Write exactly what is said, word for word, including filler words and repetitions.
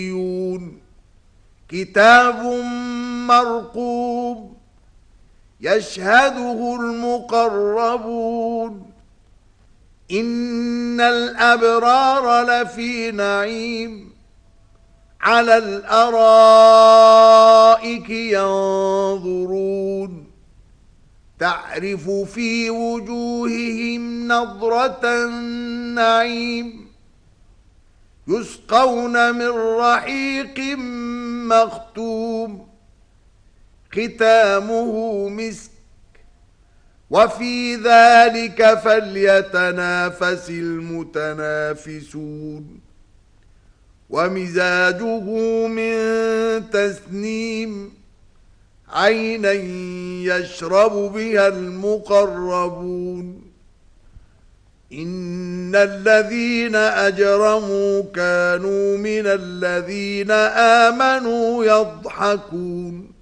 كتاب مرقوم يشهده المقربون إن الأبرار لفي نعيم على الأرائك ينظرون تعرف في وجوههم نضرة النعيم يسقون من رحيق مختوم ختامه مسك وفي ذلك فليتنافس المتنافسون ومزاجه من تسنيم عينا يشرب بها المقربون إن الذين أجرموا كانوا من الذين آمنوا يضحكون